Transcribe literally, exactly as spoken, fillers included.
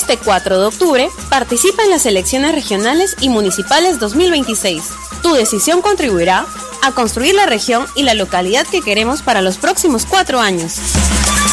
Este cuatro de octubre participa en las elecciones regionales y municipales dos mil veintiséis. Tu decisión contribuirá a construir la región y la localidad que queremos para los próximos cuatro años.